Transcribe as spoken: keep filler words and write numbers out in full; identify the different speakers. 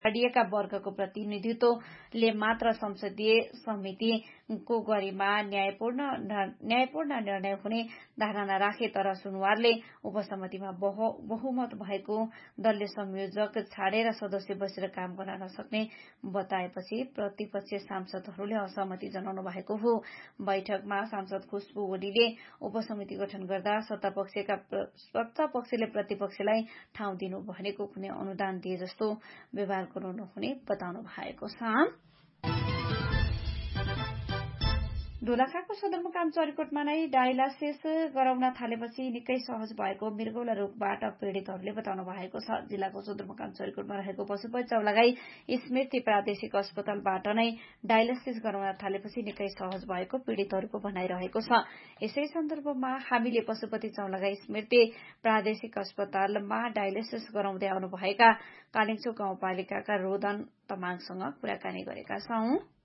Speaker 1: छाडिएका वर्गको प्रतिनिधित्वले मात्र संसदीय समितिको गरिमा न्यायपूर्ण न्यायपूर्ण निर्णय हुने धारणा राखे। तर सुनवारले उपसमितिमा बहुमत भएको दलले संयोजक छाडेर सदस्य बसेर काम गर्न नसक्ने बताएपछि प्रतिपक्षीय सांसदहरूले असहमति जनाउनु भएको हो। बैठकमा सांसद खुशबु ओलीले उपसमिति गठन गर्दा सत्तापक्षका सत्तापक्षले प्रतिपक्षलाई ठाउँ दिनु भनेको कुनै अनुदान दिए जस्तो व्यवहार गर्नु नहुने बताउनु भएको छ। दोलखाको सदरमुकाम चरीकोटमा नै डायलासिस गराउन थालेपछि निकै सहज भएको मृगौला रोगबाट पीड़ितहरूले बताउनु भएको छ। जिल्लाको सदरमुकाम चरीकोटमा रहेको पशुपति चौलागाई स्मृति प्रादेशिक अस्पतालबाट नै डायलासिस गराउन थालेपछि निकै सहज भएको पीड़ितहरूको भनाइरहेको छ। यसै सन्दर्भमा हामीले पशुपति चौलागाई स्मृति प्रादेशिक अस्पतालमा डायलासिस गराउँदै आउनुभएका कालिङचोक गाउँपालिकाका रोदन तमाङसँग कुराकानी गरेका छौं।